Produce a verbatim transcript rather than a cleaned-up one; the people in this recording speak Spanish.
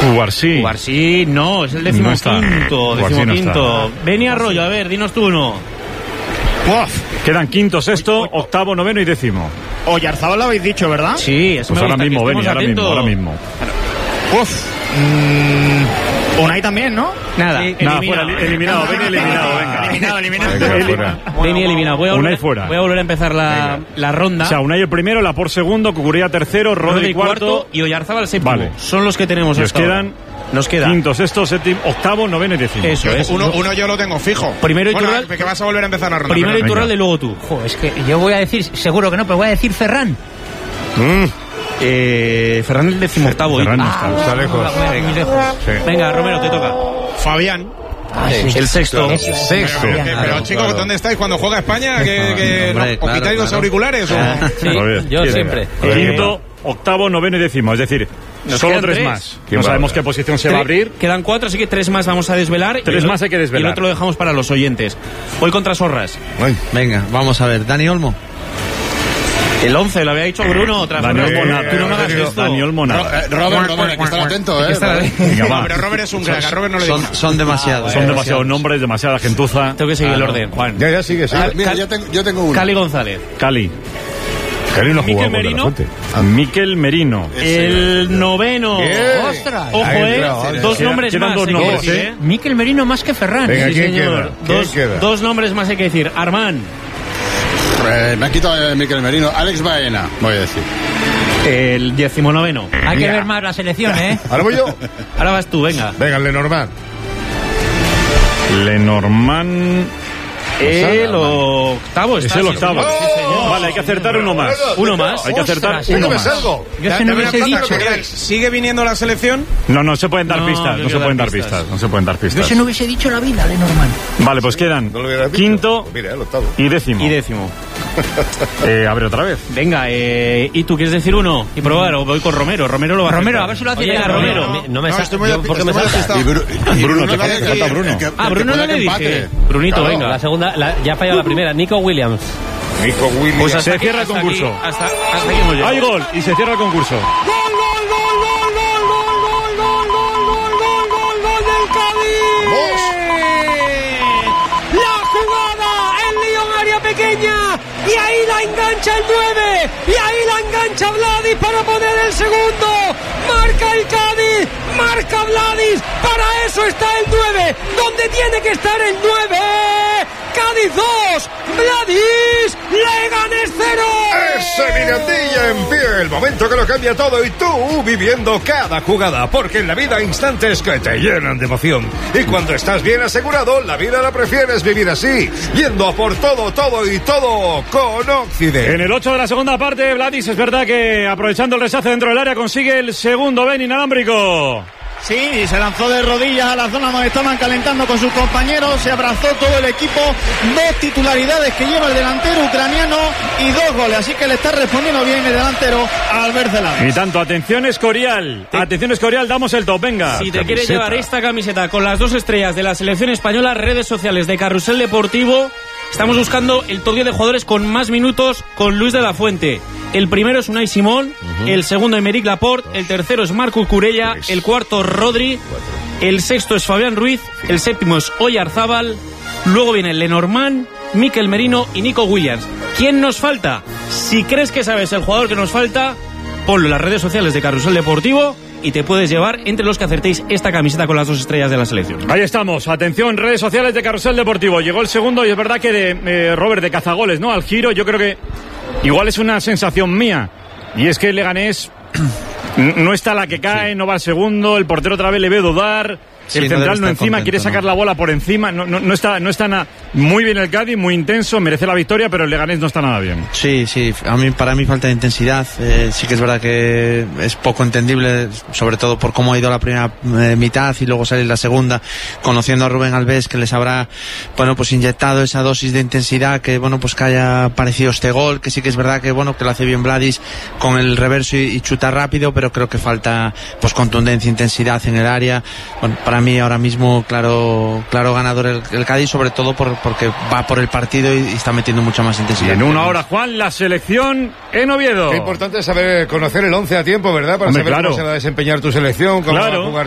Cubarsí. Cubarsí, no, es el decimoquinto. No decimoquinto. no Beni Arroyo, a ver, dinos tú uno. Uf, quedan quinto, sexto, octavo, noveno y décimo. Oyarzabal lo habéis dicho, ¿verdad? Sí, eso pues me ahora gusta, mismo, que Beni, ahora estemos mismo, ahora atentos. mismo. Uf. Mm, Unai también, ¿no? Nada, Nada, eliminado. fuera, li- eliminado, Beni eliminado, venga. Eliminado, eliminado. Venga, fuera. Beni eliminado. Voy a Unai volver, fuera. voy a volver a empezar la, la ronda. O sea, Unai el primero, Laporte segundo, Cucurella tercero, Rodri Rodri cuarto. cuarto y Oyarzabal séptimo. Vale. Son los que tenemos Nos hasta ahora. quedan Nos queda quinto, sexto, séptimo, octavo, noveno y décimo. Eso es. Uno, uno yo lo tengo fijo. Primero bueno, Iturralde- que vas a volver a empezar la ronda. Primero perdón. Iturralde y luego tú. Jo, es que yo voy a decir, seguro que no, pero voy a decir Ferran. Mm. Eh, Ferran el decimoctavo. Ferran ¿eh? está, está lejos. Muy lejos. Sí. Venga, Romero, te toca. Fabián. Ah, sí. El sexto. Eso, Sexto. Pero, Fabián. que- pero, Claro, chicos, claro. ¿dónde estáis cuando juega España? ¿Que, que Hombre, ¿Os claro, quitáis los claro. auriculares? O... Sí, A ver, yo ¿quién? siempre. Quinto, octavo, noveno y décimo. Es decir, Nos solo quedan tres, tres. más. ¿Quién No va sabemos a qué posición se va a Tre- abrir. Quedan cuatro, así que tres más vamos a desvelar. Tres Y el- más hay que desvelar. Y el otro lo dejamos para los oyentes. Voy contra Sorras. Venga, vamos a ver. Dani Olmo. El once, lo había dicho Bruno. Otra Daniel vez. Monada. Tú no me hagas esto. Daniel Monada. Eh, Robert, Robert, hay que estar atento, Hay que ¿eh? estar ahí. Venga, No, va. pero Robert es un crack, a Robert no le Son, digas. son demasiados. Son demasiados nombres, demasiada gentuza. Tengo que seguir el orden, Juan. Ya, ya sigue, sigue. Cal- Mira, Cal- yo tengo, yo tengo uno. Cali González. Cali. Cali no ha Miquel jugado con De La Merino. Fuente. Miquel Merino. El noveno. Bien. ¡Ostras! Ojo, Ahí eh. entrado, ahí Dos Quedan- nombres quedan más. dos hay que nombres, decir, ¿eh? ¿eh? Miquel Merino más que Ferran. Venga, Sí, ¿quién señor. queda? ¿Quién Dos, queda? dos nombres más hay que decir. Armán. Eh, me ha quitado eh, Miquel Merino. Alex Baena, voy a decir. El decimonoveno. Hay que Ya. ver más la selección, ¿eh? Ahora voy yo. Ahora vas tú, venga. Venga, el Lenormand. Lenormand. El octavo Es está. el sí, octavo. señor. Sí, señor. Vale, hay que acertar uno más. Uno más. Hay que acertar Ostras, uno no me más. salgo. Yo Da- se no dame una hubiese pista, dicho. lo que queráis. ¿Sigue viniendo la selección? No, no se pueden dar No, pistas. yo No quiero se pueden dar dar pistas. pistas. No se pueden dar Yo pistas. se no hubiese dicho la vida de Norman. Vale, pues quedan No lo hubiera dicho. quinto Mira, el octavo. y décimo. Y décimo. Eh, a ver, otra vez. Venga, eh, ¿y tú quieres decir uno? Y probar, o voy con Romero. Romero lo va a Romero, acertar. a ver si lo hace Oye, bien, Romero. Romero. No me No, sa- estoy muy yo- api- ¿por qué me estoy muy salta? apistado. Y Bru- y Bruno, te iba a falta- decir falta Bruno. que- que- Ah, que Bruno pueda no le que dije. empate. Brunito, Claro. venga. La segunda, la- ya ha fallado la primera. Nico Williams. Nico Williams. Pues hasta Se aquí- cierra el hasta concurso. aquí- hasta, hasta aquí hemos llegado. Hay gol y se cierra el concurso. La jugada, el Lyon área pequeña, y ahí la engancha el nueve, y ahí la engancha Vladis para poner el segundo, marca el Cádiz, marca Vladis, para eso está el nueve, donde tiene que estar el nueve, Cádiz dos, Vladis, Leganés cero. Ese Mirandilla en pie, el momento que lo cambia todo y tú viviendo cada jugada, porque en la vida hay instantes que te llenan de emoción. Y cuando estás bien asegurado, la vida la prefieres vivir así, yendo a por todo, todo y todo con Occident. En el ocho de la segunda parte, Vladis, es verdad que aprovechando el rechace dentro del área consigue el segundo Ben inalámbrico. Sí, se lanzó de rodillas a la zona donde estaban calentando con sus compañeros, se abrazó todo el equipo, dos titularidades que lleva el delantero ucraniano y dos goles, así que le está respondiendo bien el delantero Albert Zelán. Y tanto, atención Escorial, atención Escorial, damos el top, venga. Si te quieres llevar esta camiseta con las dos estrellas de la selección española, redes sociales de Carrusel Deportivo, estamos buscando el top diez de jugadores con más minutos con Luis de la Fuente. El primero es Unai Simón, uh-huh. El segundo Aymeric Laporte, el tercero es Marc Cucurella, el cuarto Rodri, el sexto es Fabián Ruiz, el séptimo es Oyarzabal, luego viene Lenormand, Miquel Merino y Nico Williams. ¿Quién nos falta? Si crees que sabes el jugador que nos falta, ponlo en las redes sociales de Carrusel Deportivo y te puedes llevar entre los que acertéis esta camiseta con las dos estrellas de la selección. Ahí estamos, atención, redes sociales de Carrusel Deportivo. Llegó el segundo y es verdad que de eh, Robert de cazagoles, ¿no? Al giro, yo creo que igual es una sensación mía. Y es que el Leganés no está la que cae, sí. No va al segundo, el portero otra vez le ve dudar. Sí, el central no, no encima, contento, quiere sacar ¿no? la bola por encima. No, no, no está, no está na, muy bien el Cádiz, muy intenso, merece la victoria, pero el Leganés no está nada bien. Sí, sí, a mí, para mí falta de intensidad. Eh, sí que es verdad que es poco entendible, sobre todo por cómo ha ido la primera eh, mitad y luego salir la segunda, conociendo a Rubén Alves, que les habrá, bueno, pues inyectado esa dosis de intensidad, que bueno, pues que haya aparecido este gol, que sí que es verdad que bueno, que lo hace bien Vladis con el reverso y, y chuta rápido, pero creo que falta pues contundencia, intensidad en el área. Bueno, para Para mí ahora mismo claro claro ganador el, el Cádiz, sobre todo por, porque va por el partido y, y está metiendo mucha más intensidad. Y en una hora, Juan, la selección en Oviedo. Qué importante es saber conocer el once a tiempo, ¿verdad? Para Hombre, saber claro. cómo se va a desempeñar tu selección, cómo Claro. va a jugar